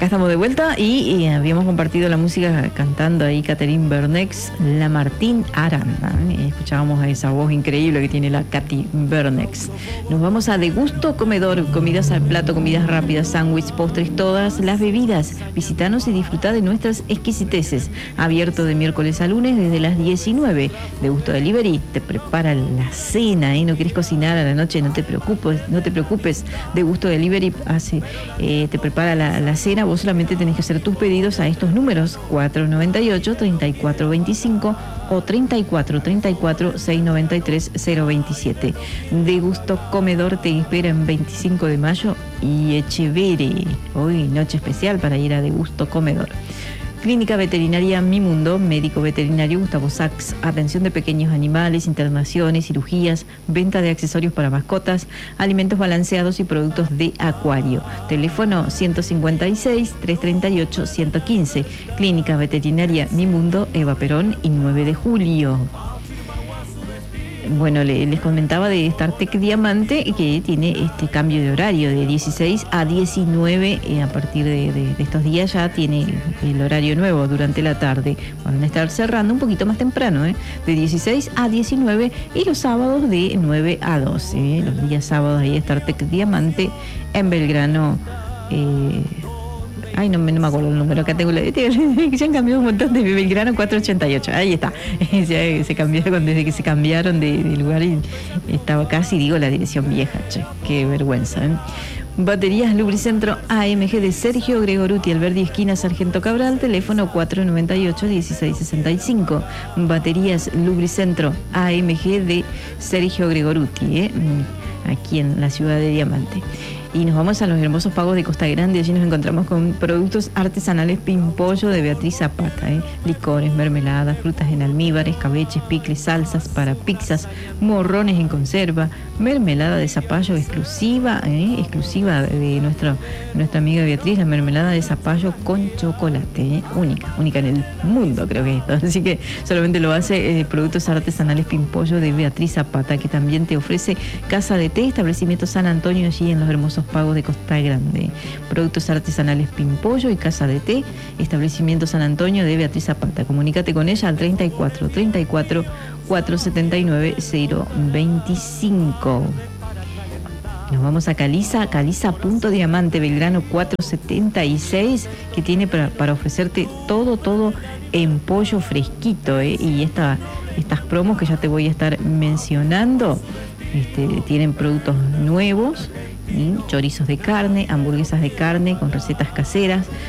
Acá estamos de vuelta y habíamos compartido la música cantando ahí Catherine Bernex, la Martín Aranda. Escuchábamos a esa voz increíble que tiene la Katy Bernex. Nos vamos a De Gusto Comedor, comidas al plato, comidas rápidas, sándwiches, postres, todas las bebidas. Visítanos y disfruta de nuestras exquisiteces. Abierto de miércoles a lunes desde las 19. De Gusto Delivery te prepara la cena, no querés cocinar a la noche, no te preocupes. De Gusto Delivery te prepara la cena. Vos solamente tenés que hacer tus pedidos a estos números 498-3425 o 34-34-693-027. De Gusto Comedor te espera en 25 de mayo y Echeverre. Hoy noche especial para ir a De Gusto Comedor. Clínica Veterinaria Mi Mundo, médico veterinario Gustavo Sachs, atención de pequeños animales, internaciones, cirugías, venta de accesorios para mascotas, alimentos balanceados y productos de acuario. Teléfono 156-338-115. Clínica Veterinaria Mi Mundo, Eva Perón y 9 de julio. Bueno, les comentaba de StarTech Diamante que tiene este cambio de horario de 16 a 19. A partir de estos días ya tiene el horario nuevo durante la tarde. Van a estar cerrando un poquito más temprano, de 16 a 19 y los sábados de 9 a 12. Los días sábados ahí StarTech Diamante en Belgrano. No me acuerdo el número, acá tengo ya han cambiado un montón de Belgrano 488, ahí está. Se cambiaron desde que se cambiaron de lugar y estaba casi, la dirección vieja, qué vergüenza. Baterías Lubricentro AMG de Sergio Gregoruti, Alberdi esquina Sargento Cabral, teléfono 498-1665. Baterías Lubricentro AMG de Sergio Gregoruti, aquí en la ciudad de Diamante. Y nos vamos a los hermosos pagos de Costa Grande. Allí nos encontramos con productos artesanales Pimpollo de Beatriz Zapata, licores, mermeladas, frutas en almíbar, escabeches, picles, salsas para pizzas, morrones en conserva, mermelada de zapallo exclusiva de nuestra amiga Beatriz, la mermelada de zapallo con chocolate, única en el mundo, creo que esto. Así que solamente lo hace productos artesanales Pimpollo de Beatriz Zapata, que también te ofrece casa de té, establecimiento San Antonio, allí en los hermosos pagos de Costa Grande. Productos artesanales Pimpollo y casa de té, establecimiento San Antonio de Beatriz Zapata. Comunícate con ella al 34 34 479 025. Nos vamos a Caliza Punto Diamante, Belgrano 476, que tiene para ofrecerte todo en pollo fresquito, y estas promos que ya te voy a estar mencionando, tienen productos nuevos, chorizos de carne, hamburguesas de carne con recetas caseras,